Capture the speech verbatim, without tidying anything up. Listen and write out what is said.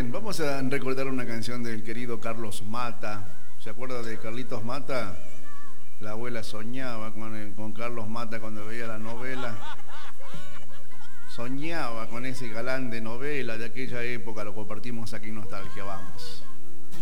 Bien, vamos a recordar una canción del querido Carlos Mata. ¿Se acuerda de Carlitos Mata? La abuela soñaba con, el, con Carlos Mata cuando veía la novela. Soñaba con ese galán de novela de aquella época, lo compartimos aquí en Nostalgia, vamos.